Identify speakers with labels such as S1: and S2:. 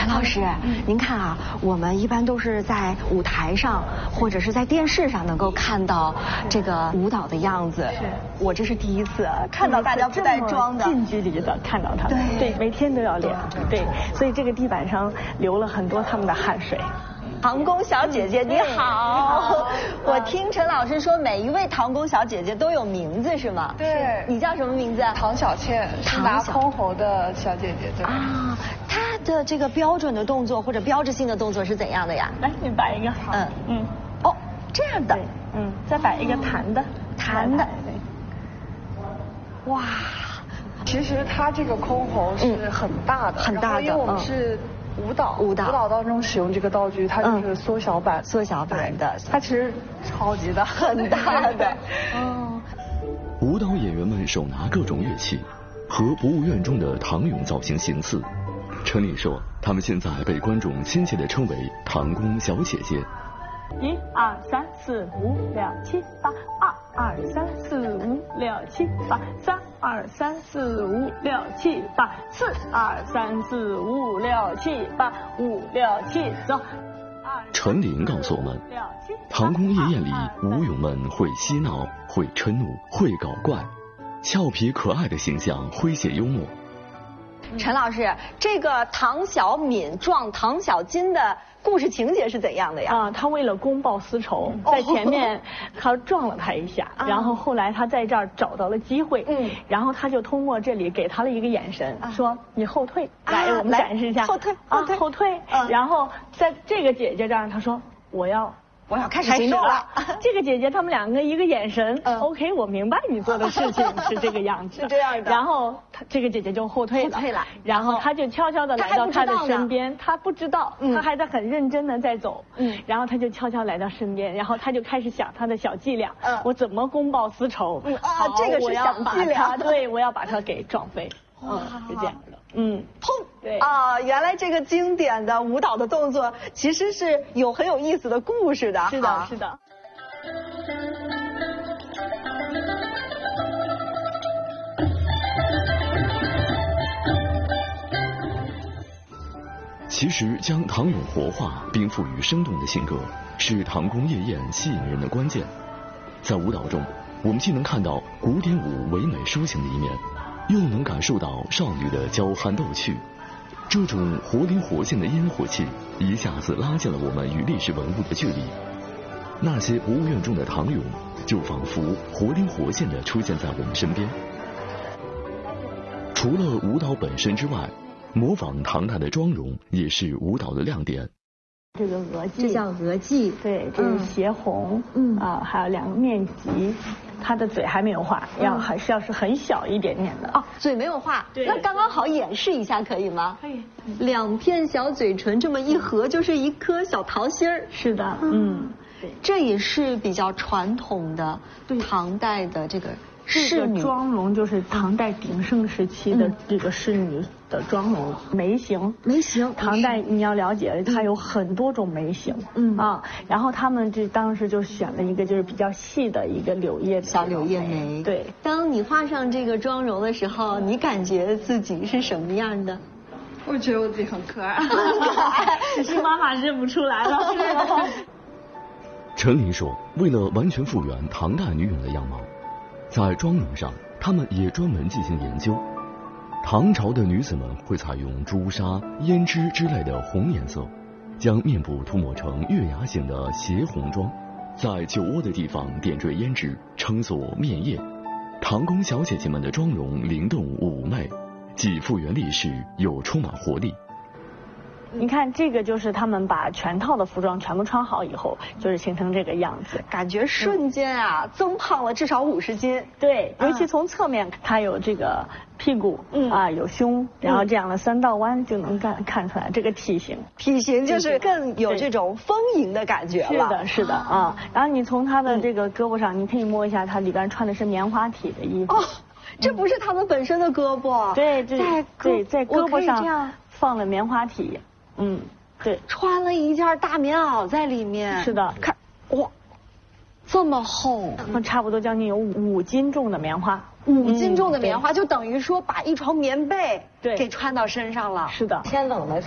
S1: 陈老师，您看啊，我们一般都是在舞台上或者是在电视上能够看到这个舞蹈的样子。
S2: 是，
S1: 我这是第一次看到大家不带妆的，
S2: 近距离的看到他们。对，每天都要练。对，所以这个地板上流了很多他们的汗水。
S1: 唐宫小姐姐你好，我听陈老师说每一位唐宫小姐姐都有名字是吗？
S3: 对，
S1: 你叫什么名字？
S3: 唐小倩，是拿箜篌的小姐姐。对
S1: 啊，她的这个标准的动作或者标志性的动作是怎样的呀？
S2: 来，你摆一个。
S1: 哦，这样的。
S2: 再摆一个弹的。
S1: 哇，
S3: 其实它这个箜篌是很大的，
S1: 很大的，
S3: 因为我们是舞蹈当中使用这个道具，它就是缩小版的，它其实超级大，
S1: 很大的。
S4: 舞蹈演员们手拿各种乐器，和博物院中的唐俑造型形似。陈琳说，他们现在被观众亲切地称为唐宫小姐姐。
S2: 1、2、3、4、5、6、7、8，2、2、3、4、5、6、7、8，3、2、3、4、5、6、7、8，4、2、3、4、5、6、7、8，5、6、7，走。
S4: 陈琳告诉我们，唐宫夜宴里，舞俑们会嬉闹，会嗔怒，会搞怪，俏皮可爱的形象诙谐幽默。
S1: 陈老师，这个唐小敏撞唐小金的故事情节是怎样的呀？
S2: 他为了公报私仇，在前面他撞了他一下，然后后来他在这儿找到了机会，然后他就通过这里给他了一个眼神，说你后退，来我们展示一下，后退，然后在这个姐姐这儿他说我要
S1: 开始行动了。
S2: 这个姐姐他们两个一个眼神，OK， 我明白你做的事情是这个样子，
S1: 是这样的。
S2: 然后这个姐姐就后退了，然后他就悄悄的来到他的身边，他不知道，他还在很认真的在走，然后他就悄悄来到身边，然后他就开始想他的小伎俩，我怎么公报私仇？
S1: 这个是小伎俩，
S2: 对，我要把他给撞飞，是这样的。
S1: 砰！
S2: 对
S1: 原来这个经典的舞蹈的动作其实是有很有意思的故事的。
S2: 是的，是的。
S4: 其实将唐俑活化并赋予生动的性格，是唐宫夜宴吸引人的关键。在舞蹈中，我们既能看到古典舞唯美抒情的一面，又能感受到少女的娇憨逗趣。这种活灵活现的烟火气一下子拉近了我们与历史文物的距离。那些博物院中的唐俑就仿佛活灵活现地出现在我们身边。除了舞蹈本身之外，模仿唐代的妆容也是舞蹈的亮点。
S2: 这个额髻，
S1: 这叫额髻，
S2: 对，这是斜红，还有两个面髻，他的嘴还没有画，还是很小一点点的。
S1: 嘴没有画，那刚刚好演示一下可以吗？
S2: 可以。
S1: 两片小嘴唇这么一合，就是一颗小桃心儿。
S2: 是的，
S1: 这也是比较传统的唐代的这个
S2: 侍女妆容，就是唐代鼎盛时期的这个侍女的妆容，眉形。唐代你要了解，它有很多种眉形，然后他们当时就选了一个就是比较细的一个小柳叶眉。对，
S1: 当你画上这个妆容的时候，你感觉自己是什么样的？
S3: 我觉得我自己很可爱，
S2: 只是妈妈认不出来了。
S4: 陈琳说，为了完全复原唐代女俑的样貌，在妆容上，他们也专门进行研究。唐朝的女子们会采用朱砂、胭脂之类的红颜色，将面部涂抹成月牙形的斜红妆，在酒窝的地方点缀胭脂，称作面叶。唐宫小姐姐们的妆容灵动妩媚，既复原历史，又充满活力。
S2: 你看，这个就是他们把全套的服装全部穿好以后，就是形成这个样子，
S1: 感觉瞬间增胖了至少50斤。
S2: 对，尤其从侧面，它有这个屁股，有胸，然后这样的3道弯就能看出来这个体型
S1: 就是更有这种丰盈的感觉了。
S2: 是的然后你从它的这个胳膊上，你可以摸一下，它里边穿的是棉花体的衣服。
S1: 这不是他们本身的胳膊。
S2: 对，在胳膊上放了棉花体。对，
S1: 穿了一件大棉袄在里面。
S2: 是的，
S1: 看，哇，这么厚，
S2: 差不多将近有5斤重的棉花。
S1: 5斤重的棉花，就等于说把一床棉被给穿到身上了。
S2: 是的，
S1: 天冷的时候